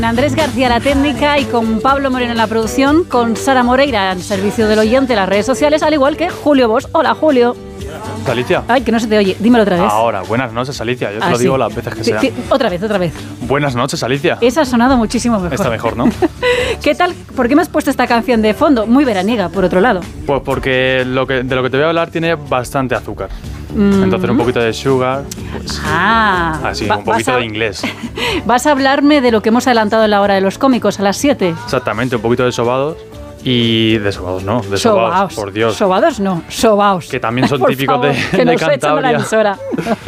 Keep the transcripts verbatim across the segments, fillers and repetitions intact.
Andrés García la técnica y con Pablo Moreno en la producción, con Sara Moreira en servicio del oyente en las redes sociales, al igual que Julio Bosch. Hola, Julio. Alicia. Ay, que no se te oye. Dímelo otra vez. Ahora, buenas noches, Alicia. Yo te ah, lo sí. digo las veces que sea. Sí, otra vez, otra vez. Buenas noches, Alicia. Esa ha sonado muchísimo mejor. Está mejor, ¿no? ¿Qué tal? ¿Por qué me has puesto esta canción de fondo? Muy veraniega, por otro lado. Pues porque lo que, de lo que te voy a hablar tiene bastante azúcar. Mm. Entonces un poquito de sugar, pues, ah, así, va, un poquito a, de inglés. Vas a hablarme de lo que hemos adelantado en la hora de los cómicos, a las siete. Exactamente, un poquito de sobados. Y de sobados no, de sobados, sobaos, por Dios. Sobados no, sobaos. Que también son típicos favor, de, que de nos Cantabria. Echan la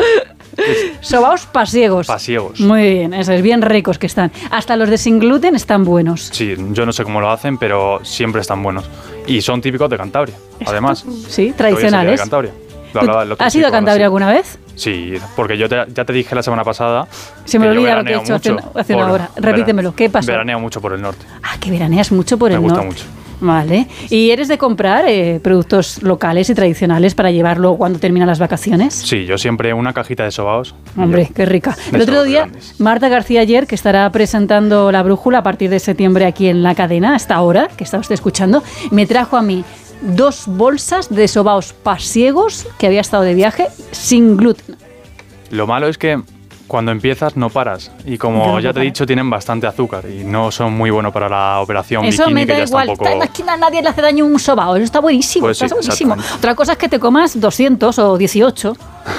sobaos pasiegos. Pasiegos. Muy bien, esos bien ricos que están. Hasta los de sin gluten están buenos. Sí, yo no sé cómo lo hacen, pero siempre están buenos. Y son típicos de Cantabria, además. Sí, tradicionales. De Cantabria. Lo hablaba el otro ¿Has ido a Cantabria alguna vez? Sí, porque yo te, ya te dije la semana pasada. Se me olvida lo que he hecho hace, hace una hora. Repítemelo, ¿qué pasa? Veraneo mucho por el norte. Ah, que veraneas mucho por me el norte. Me gusta mucho. Vale. ¿Y eres de comprar eh, productos locales y tradicionales para llevarlo cuando terminan las vacaciones? Sí, yo siempre una cajita de sobaos. Hombre, qué rica. El otro día, grandes. Marta García Ayer, que estará presentando La Brújula a partir de septiembre aquí en la cadena, hasta ahora, que está usted escuchando, me trajo a mí dos bolsas de sobaos pasiegos, que había estado de viaje, sin gluten. Lo malo es que cuando empiezas no paras y como ya te he dicho tienen bastante azúcar y no son muy buenos para la operación eso bikini, me da que ya igual. está un poco... En la esquina nadie le hace daño un sobao, eso está buenísimo, pues sí, está buenísimo. Otra cosa es que te comas doscientos o dieciocho.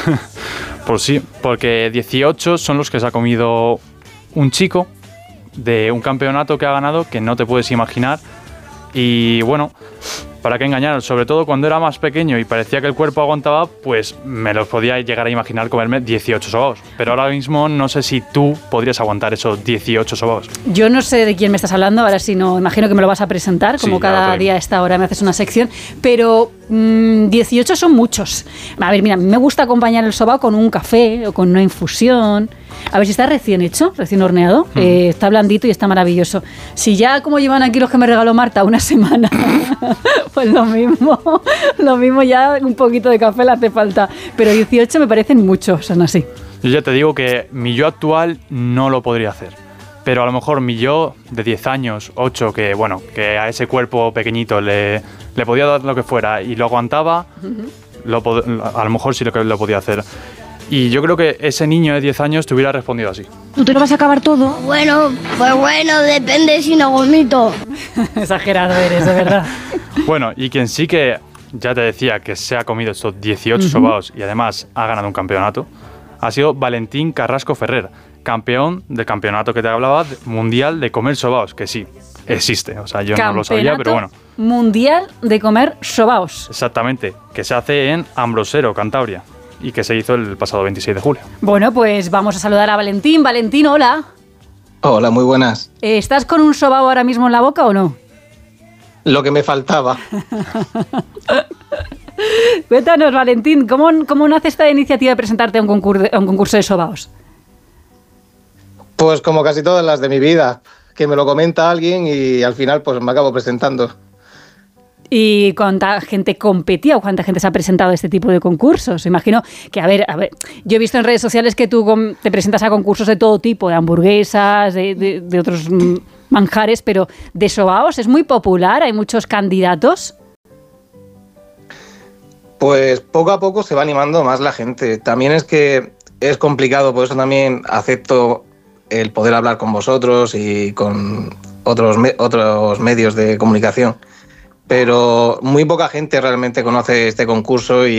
Pues sí, porque dieciocho son los que se ha comido un chico de un campeonato que ha ganado que no te puedes imaginar. Y bueno, para qué engañar, sobre todo cuando era más pequeño y parecía que el cuerpo aguantaba, pues me los podía llegar a imaginar comerme dieciocho sobaos. Pero ahora mismo no sé si tú podrías aguantar esos dieciocho sobaos. Yo no sé de quién me estás hablando, ahora sí no, imagino que me lo vas a presentar, como sí, cada día a esta hora me haces una sección, pero mmm, dieciocho son muchos. A ver, mira, me gusta acompañar el sobao con un café o con una infusión. A ver si está recién hecho, recién horneado, mm. eh, está blandito y está maravilloso. Si ya como llevan aquí los que me regaló Marta una semana, pues lo mismo, lo mismo ya un poquito de café le hace falta. Pero dieciocho me parecen muchos, son así. Yo ya te digo que mi yo actual no lo podría hacer. Pero a lo mejor mi yo de diez años, ocho, que bueno, que a ese cuerpo pequeñito le, le podía dar lo que fuera y lo aguantaba, uh-huh. lo, a lo mejor sí lo, lo podía hacer. Y yo creo que ese niño de diez años te hubiera respondido así. ¿Tú te lo vas a acabar todo? Bueno, pues bueno, depende si no vomito. Exagerado eres, de verdad. Bueno, y quien sí que, ya te decía, que se ha comido estos dieciocho uh-huh. sobaos y además ha ganado un campeonato, ha sido Valentín Carrasco Ferrer, campeón del campeonato que te hablaba, mundial de comer sobaos, que sí, existe. O sea, yo campeonato no lo sabía, pero bueno. Mundial de comer sobaos. Exactamente, que se hace en Ambrosero, Cantabria. Y que se hizo el pasado veintiséis de julio. Bueno, pues vamos a saludar a Valentín. Valentín, hola. Hola, muy buenas. ¿Estás con un sobao ahora mismo en la boca o no? Lo que me faltaba. Cuéntanos, Valentín, ¿cómo, cómo nace esta iniciativa de presentarte a un concurso, a un concurso de sobaos? Pues como casi todas las de mi vida, que me lo comenta alguien y al final pues me acabo presentando. ¿Y cuánta gente competía o cuánta gente se ha presentado a este tipo de concursos? Imagino que, a ver, a ver, yo he visto en redes sociales que tú te presentas a concursos de todo tipo, de hamburguesas, de, de, de otros manjares, pero de sobaos es muy popular, hay muchos candidatos. Pues poco a poco se va animando más la gente. También es que es complicado, por eso también acepto el poder hablar con vosotros y con otros, me- otros medios de comunicación. Pero muy poca gente realmente conoce este concurso y